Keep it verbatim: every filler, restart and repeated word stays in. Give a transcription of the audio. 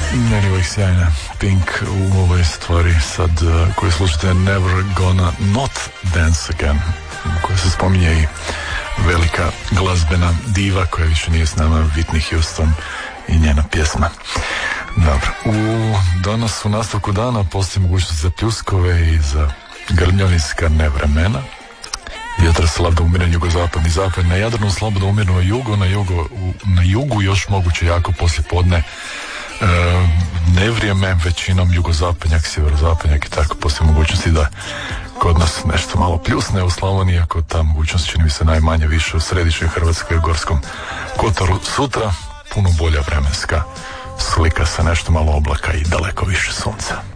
Meni uvijek sjajna Pink u ovoj stvari sad uh, koji slušate Never Gonna Not Dance Again, koja se spominje i velika glazbena diva koja više nije s nama, Whitney Houston i njena pjesma. Dobro, u danas u nastavku dana postoji mogućnost za pljuskove i za grmljavinska nevremena. Vjetar slabno umiren jugozapadni zapad, na Jadranu slabno umireno jugo, na, jugo, u, na jugu još moguće jako poslije podne e, nevrijeme, većinom jugozapadnjak, sjeverozapadnjak i tako, poslije mogućnosti da kod nas nešto malo pljusne u Slavoniji, ako ta mogućnost čini mi se najmanje više u središnjoj Hrvatskoj i Gorskom kotaru. Sutra puno bolja vremenska slika sa nešto malo oblaka i daleko više sunca.